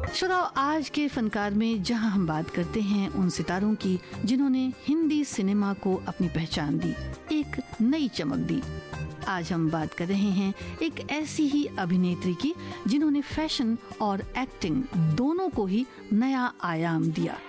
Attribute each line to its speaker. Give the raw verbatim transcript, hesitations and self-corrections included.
Speaker 1: श्रोताओ, आज के फनकार में जहां हम बात करते हैं उन सितारों की जिन्होंने हिंदी सिनेमा को अपनी पहचान दी, एक नई चमक दी। आज हम बात कर रहे हैं एक ऐसी ही अभिनेत्री की जिन्होंने फैशन और एक्टिंग दोनों को ही नया आयाम दिया।